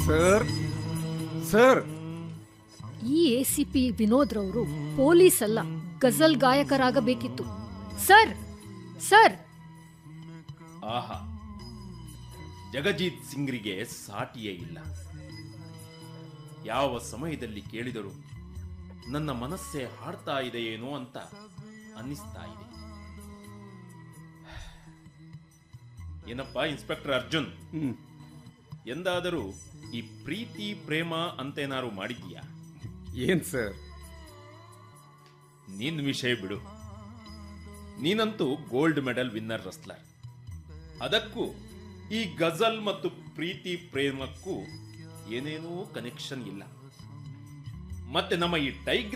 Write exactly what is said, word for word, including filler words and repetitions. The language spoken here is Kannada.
ಸರ್ ಸರ್ ಈ ಎ ಸಿ ಪಿ ವಿನೋದ್ ರವರು ಪೊಲೀಸ್ ಅಲ್ಲ, ಗಜಲ್ ಗಾಯಕರಾಗಬೇಕಿತ್ತು. ಸರ್ ಸರ್ ಆಹಾ, ಜಗಜೀತ್ ಸಿಂಗ್ರಿಗೆ ಸಾಟಿಯೇ ಇಲ್ಲ. ಯಾವ ಸಮಯದಲ್ಲಿ ಕೇಳಿದರೂ ನನ್ನ ಮನಸ್ಸೇ ಹಾಡ್ತಾ ಇದೆಯೇನೋ ಅಂತ ಅನ್ನಿಸ್ತಾ ಇದೆ. ಏನಪ್ಪಾ ಇನ್ಸ್ಪೆಕ್ಟರ್ ಅರ್ಜುನ್, ಎಂದಾದರೂ ಈ ಪ್ರೀತಿ ಪ್ರೇಮ ಅಂತೇನಾರು ಮಾಡಿದ್ದೀಯಾ? ಏನ್ ಸರ್? ನಿನ್ನ ವಿಷಯ ಬಿಡು, ನೀನಂತೂ ಗೋಲ್ಡ್ ಮೆಡಲ್ ವಿನ್ನರ್ ರಸ್ಲರ್. ಅದಕ್ಕೂ ಈ ಗಜಲ್ ಮತ್ತು ಪ್ರೀತಿ ಪ್ರೇಮಕ್ಕೂ ಏನೇನೂ ಕನೆಕ್ಷನ್ ಇಲ್ಲ. ಮತ್ತೆ ನಮ್ಮ ಈ ಟೈಗರ್